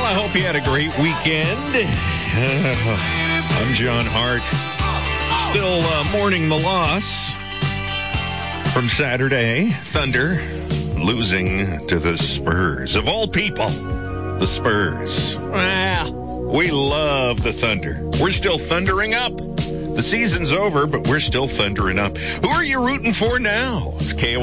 I hope you had a great weekend. I'm John Hart. Still mourning the loss from Saturday. Thunder losing to the Spurs. Of all people, the Spurs. Well, we love the Thunder. We're still thundering up. The season's over, but we're still thundering up. Who are you rooting for now? It's KO.